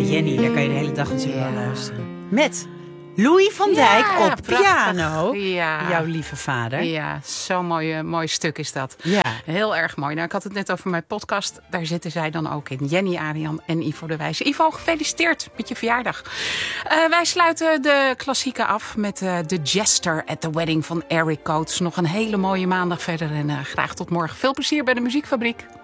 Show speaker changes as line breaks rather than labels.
Jenny, daar kan je de hele dag natuurlijk wel luisteren. Met Louis van Dijk op
prachtig.
piano.
Ja.
Jouw lieve vader.
Ja, zo'n mooi stuk is dat.
Ja.
Heel erg mooi. Nou, ik had het net over mijn podcast. Daar zitten zij dan ook in. Jenny Arian en Ivo de Wijs. Ivo, gefeliciteerd met je verjaardag. Wij sluiten de klassieken af met The Jester at the Wedding van Eric Coates. Nog een hele mooie maandag verder en graag tot morgen. Veel plezier bij de Muziekfabriek.